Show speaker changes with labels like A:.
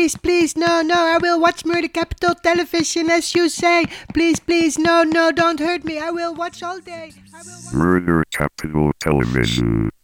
A: Please, please, no, I will watch Murder Capital Television as you say. Please, please, no, don't hurt me. I will watch all day.
B: Murder Capital Television.